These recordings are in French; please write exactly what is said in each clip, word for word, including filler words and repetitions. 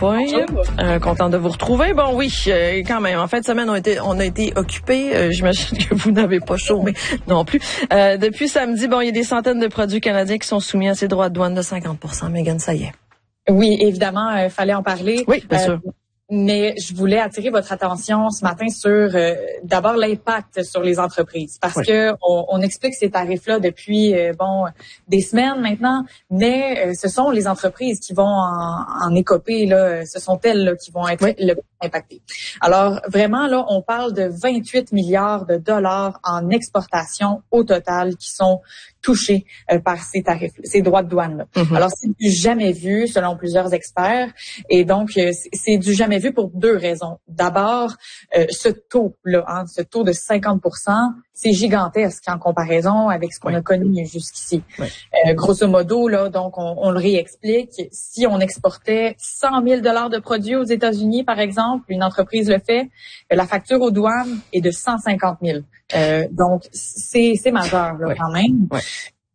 Foy. Euh, content de vous retrouver. Bon, oui, euh, quand même. En fin de semaine, on a été, on a été occupés. Euh, j'imagine que vous n'avez pas chaud, mais non plus. Euh, depuis samedi, bon, il y a des centaines de produits canadiens qui sont soumis à ces droits de douane de cinquante pour cent. Megan, ça y est. Oui, évidemment, il euh, fallait en parler. Oui, bien euh, sûr. Mais je voulais attirer votre attention ce matin sur euh, d'abord l'impact sur les entreprises, parce oui. que on, on explique ces tarifs-là depuis euh, bon des semaines maintenant, mais euh, ce sont les entreprises qui vont en, en écoper là, ce sont elles là, qui vont être oui. le plus impactées. Alors vraiment là, on parle de vingt-huit milliards de dollars en exportation au total qui sont touchés euh, par ces tarifs, ces droits de douane-là. Mm-hmm. Alors c'est du jamais vu selon plusieurs experts, et donc euh, c'est du jamais vu pour deux raisons. D'abord, euh, ce taux-là, hein, ce taux de cinquante pour cent, c'est gigantesque en comparaison avec ce qu'on oui. a connu jusqu'ici. Oui. Euh, grosso modo, là, donc on, on le réexplique. Si on exportait cent mille dollars de produits aux États-Unis, par exemple, une entreprise le fait, la facture aux douanes est de cent cinquante mille. Euh, donc c'est c'est majeur là, oui. quand même. Oui.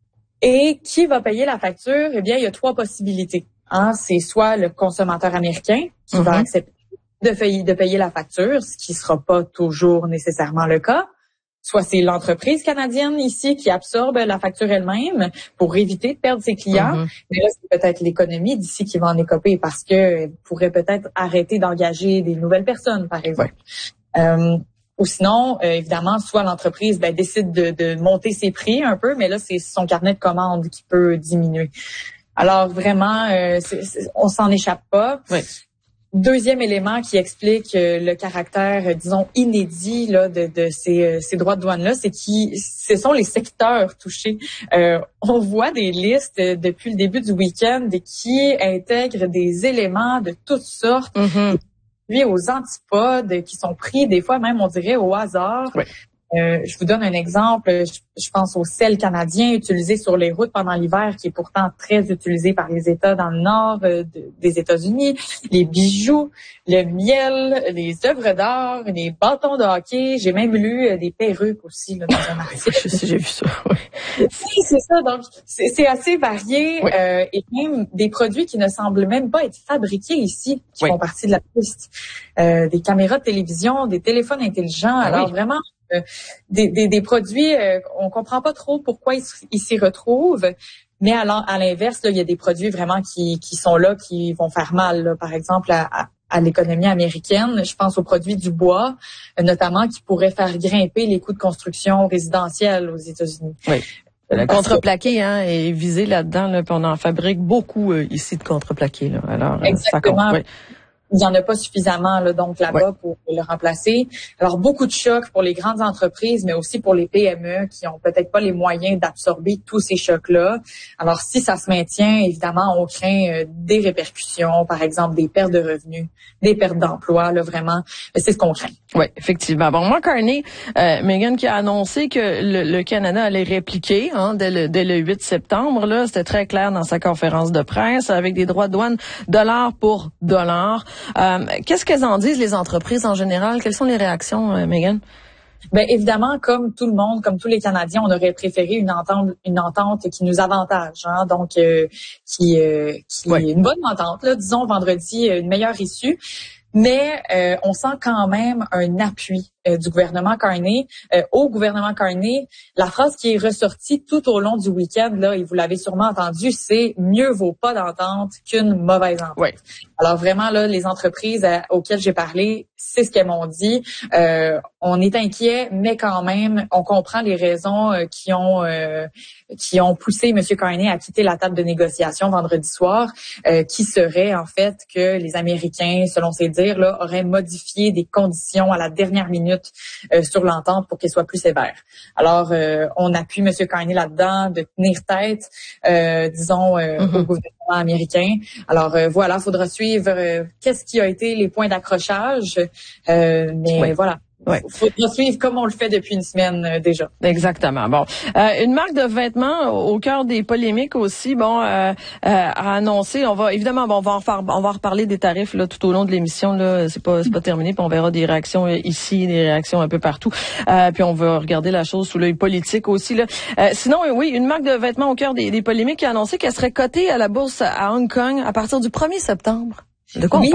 Et qui va payer la facture? Eh bien, il y a trois possibilités. Hein, c'est soit le consommateur américain qui mm-hmm. va accepter de payer, de payer la facture, ce qui sera pas toujours nécessairement le cas. Soit c'est l'entreprise canadienne ici qui absorbe la facture elle-même pour éviter de perdre ses clients. Mm-hmm. Mais là, c'est peut-être l'économie d'ici qui va en écoper parce qu'elle pourrait peut-être arrêter d'engager des nouvelles personnes, par exemple. Ouais. Euh, ou sinon, euh, évidemment, soit l'entreprise ben, décide de, de monter ses prix un peu, mais là, c'est son carnet de commandes qui peut diminuer. Alors vraiment, euh, c'est, c'est, on s'en échappe pas. Oui. Deuxième élément qui explique euh, le caractère, euh, disons, inédit là, de, de ces, euh, ces droits de douane-là, c'est qui, ce sont les secteurs touchés. Euh, on voit des listes euh, depuis le début du week-end qui intègrent des éléments de toutes sortes, mm-hmm. puis aux antipodes, qui sont pris des fois même, on dirait, au hasard. Oui. Euh, je vous donne un exemple. Je, je pense au sel canadien utilisé sur les routes pendant l'hiver, qui est pourtant très utilisé par les États dans le nord euh, de, des États-Unis. Les bijoux, le miel, les œuvres d'art, les bâtons de hockey. J'ai même lu euh, des perruques aussi là, dans un article. J'ai vu ça. Oui. Oui, c'est ça. Donc, c'est, c'est assez varié oui. euh, et même des produits qui ne semblent même pas être fabriqués ici, qui oui. font partie de la piste. Euh, des caméras de télévision, des téléphones intelligents. Ah, Alors oui. vraiment. Euh, des, des, des produits, euh, on comprend pas trop pourquoi ils, ils s'y retrouvent, mais à, à l'inverse, là, il y a des produits vraiment qui, qui sont là, qui vont faire mal. Là. Par exemple, à, à, à l'économie américaine, je pense aux produits du bois, euh, notamment, qui pourraient faire grimper les coûts de construction résidentielle aux États-Unis. Oui. Le contreplaqué hein, est visé là-dedans, là, puis on en fabrique beaucoup euh, ici de contreplaqué. Là. Alors, exactement. Ça compte, oui. Il n'y en a pas suffisamment là, donc là-bas ouais. pour le remplacer. Alors, beaucoup de chocs pour les grandes entreprises, mais aussi pour les P M E qui ont peut-être pas les moyens d'absorber tous ces chocs-là. Alors, si ça se maintient, évidemment, on craint euh, des répercussions, par exemple, des pertes de revenus, des pertes d'emplois, là, vraiment. C'est ce qu'on craint. Oui, effectivement. Bon, Mark Carney, euh, Megan qui a annoncé que le, le Canada allait répliquer hein, dès, le, dès le huit septembre. Là, c'était très clair dans sa conférence de presse, avec des droits de douane dollar pour dollar. Euh, qu'est-ce qu'elles en disent, les entreprises en général? Quelles sont les réactions, euh, Megan? Ben évidemment, comme tout le monde, comme tous les Canadiens, on aurait préféré une entente, une entente qui nous avantage, hein, donc euh, qui, euh, qui ouais. est une bonne entente. Là, disons vendredi, une meilleure issue. Mais euh, on sent quand même un appui euh, du gouvernement Carney euh, au gouvernement Carney. La phrase qui est ressortie tout au long du week-end, là, et vous l'avez sûrement entendu, c'est « mieux vaut pas d'entente qu'une mauvaise entente oui. ». Alors vraiment, là, les entreprises euh, auxquelles j'ai parlé, c'est ce qu'elles m'ont dit. Euh, on est inquiet, mais quand même, on comprend les raisons euh, qui ont euh, qui ont poussé M. Carney à quitter la table de négociation vendredi soir, euh, qui serait en fait que les Américains, selon ses dires, là, auraient modifié des conditions à la dernière minute euh, sur l'entente pour qu'elle soit plus sévère. Alors, euh, on appuie M. Carney là-dedans de tenir tête, euh, disons, euh, mm-hmm. au gouvernement américain. Alors euh, voilà, il faudra suivre euh, qu'est-ce qui a été les points d'accrochage, euh, mais oui. voilà. Ouais. Il faut suivre comme on le fait depuis une semaine euh, déjà. Exactement. Bon, euh, une marque de vêtements au, au cœur des polémiques aussi. Bon, euh, euh, a annoncé. On va évidemment, bon, on va en refaire, on va reparler des tarifs là tout au long de l'émission. Là, c'est pas, c'est pas terminé. Puis on verra des réactions ici, des réactions un peu partout. Euh, puis on va regarder la chose sous l'œil politique aussi là. Euh, sinon, oui, une marque de vêtements au cœur des, des polémiques qui a annoncé qu'elle serait cotée à la bourse à Hong Kong à partir du premier septembre. De quoi oui.